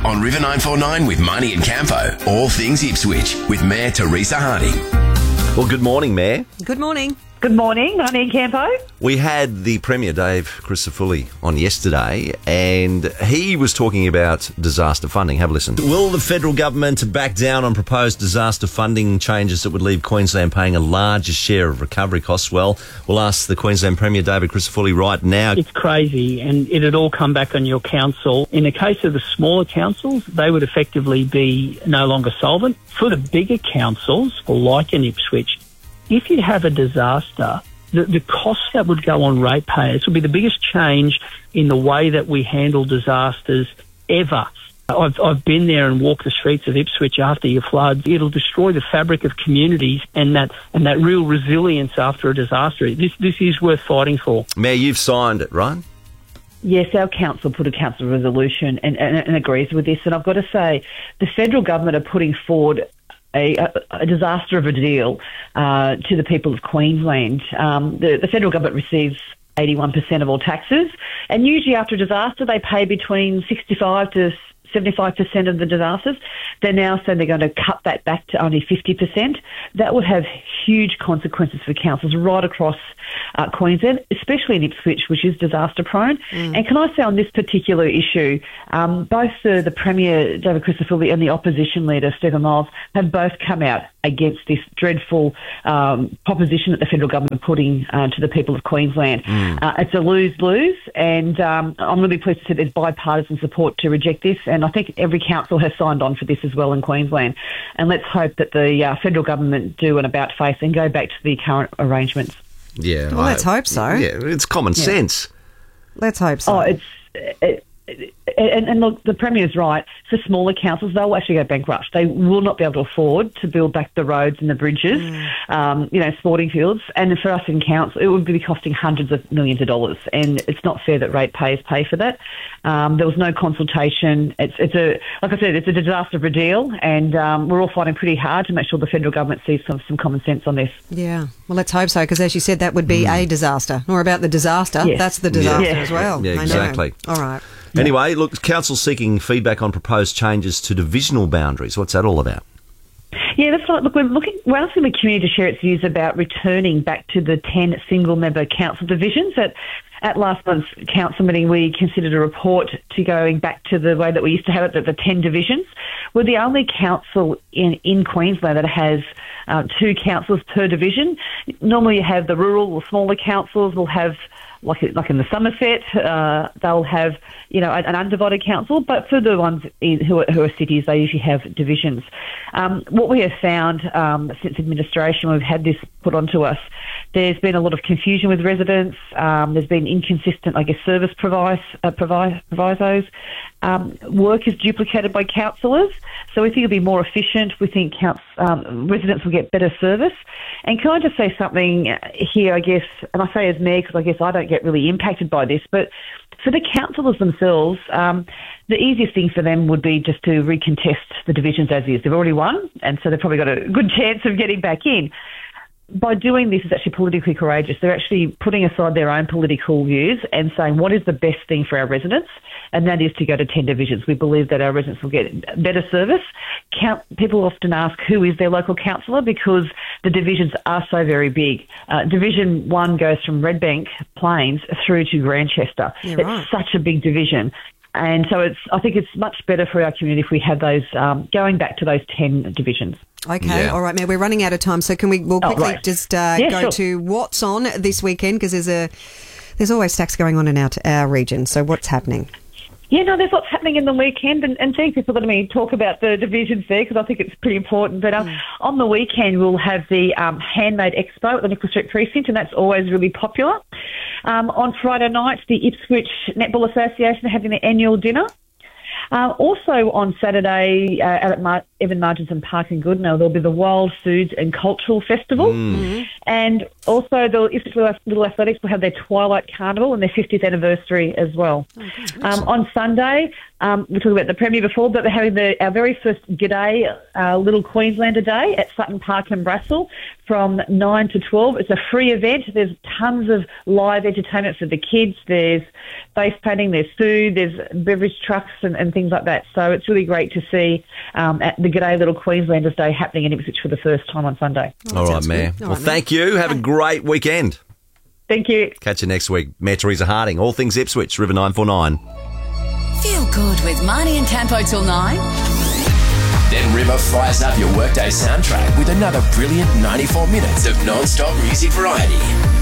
On River 949 with Marnie and Campo. All things Ipswich with Mayor Teresa Harding. Well, good morning, Mayor. Good morning. Good morning, Marnie and Campo. We had the Premier, Dave Crisafulli, on yesterday, and he was talking about disaster funding. Have a listen. Will the federal government back down on proposed disaster funding changes that would leave Queensland paying a larger share of recovery costs? Well, we'll ask the Queensland Premier, David Crisafulli, right now. It's crazy, and it'd all come back on your council. In the case of the smaller councils, they would effectively be no longer solvent. For the bigger councils, like in Ipswich, if you have a disaster, the costs that would go on ratepayers would be the biggest change in the way that we handle disasters ever. I've been there and walked the streets of Ipswich after your floods. It'll destroy the fabric of communities and that real resilience after a disaster. This is worth fighting for. Mayor, you've signed it, right? Yes, our council put a council resolution and agrees with this. And I've got to say, the federal government are putting forward a disaster of a deal to the people of Queensland. The federal government receives 81% of all taxes, and usually after a disaster they pay between 65 to 75% of the disasters. They're now saying they're going to cut that back to only 50%. That would have huge consequences for councils right across Queensland, especially in Ipswich, which is disaster prone. And can I say on this particular issue, both the Premier, David Crisafulli, and the opposition leader, Stephen Miles, have both come out against this dreadful proposition that the federal government are putting to the people of Queensland. It's a lose-lose, and I'm really pleased to see there's bipartisan support to reject this, and I think every council has signed on for this as well in Queensland. And let's hope that the federal government do an about-face and go back to the current arrangements. Yeah. Well, let's hope so. Yeah, it's common sense. Let's hope so. And look, the Premier's right. For smaller councils, they'll actually go bankrupt. They will not be able to afford to build back the roads and the bridges, sporting fields. And for us in council, it would be costing hundreds of millions of dollars. And it's not fair that ratepayers pay for that. There was no consultation. Like I said, it's a disaster of a deal, and we're all fighting pretty hard to make sure the federal government sees some common sense on this. Yeah, well, let's hope so, because as you said, that would be a disaster. Or about the disaster, that's the disaster as well. Yeah, exactly. All right. Anyway, look, council's seeking feedback on proposed changes to divisional boundaries. What's that all about? Yeah, that's right. Look, we're asking the community to share its views about returning back to the 10 single-member council divisions. At last month's council meeting, we considered a report to going back to the way that we used to have it, the 10 divisions. We're the only council in Queensland that has 2 councillors per division. Normally you have the rural or smaller councils will have, like in the Somerset, they'll have, an undivided council, but for the ones who are cities, they usually have divisions. What we have found since administration, we've had this put onto us, there's been a lot of confusion with residents. There's been inconsistent, service provisos. Work is duplicated by councillors, so we think it'll be more efficient. We think residents will get better service. And can I just say something here, I guess, and I say as mayor because I guess I don't get really impacted by this, but for the councillors themselves, the easiest thing for them would be just to recontest the divisions as is. They've already won, and so they've probably got a good chance of getting back in. By doing this is actually politically courageous. They're actually putting aside their own political views and saying what is the best thing for our residents, and that is to go to 10 divisions. We believe that our residents will get better service. People often ask who is their local councillor because the divisions are so very big. Division 1 goes from Redbank Plains through to Grantchester. It's such a big division. And so I think it's much better for our community if we have those going back to those 10 divisions. Okay, all right, Mayor, we're running out of time, so we'll quickly just go to what's on this weekend, because there's always stacks going on in our region. So what's happening? Yeah, no, there's lots happening in the weekend, and thank you for letting me talk about the divisions there, because I think it's pretty important. But on the weekend, we'll have the Handmade Expo at the Nicholas Street Precinct, and that's always really popular. On Friday night, the Ipswich Netball Association are having their annual dinner. Also on Saturday at Evan Marginson Park in Goodnow, there'll be the Wild Foods and Cultural Festival. And also the Ipswich Little Athletics will have their Twilight Carnival and their 50th anniversary as well. On Sunday, we talked about the Premier before, but we're having our very first G'day Little Queenslander Day at Sutton Park in Brassel from 9 to 12. It's a free event. There's tons of live entertainment for the kids. There's face painting, there's food, there's beverage trucks and things like that. So it's really great to see at the G'day Little Queenslanders Day happening in Ipswich for the first time on Sunday. All right, Mayor. Well, thank you. Have a great weekend. Thank you. Catch you next week. Mayor Teresa Harding, all things Ipswich, River 949. Feel good with Marnie and Campo till 9. Then River fires up your workday soundtrack with another brilliant 94 minutes of non-stop music variety.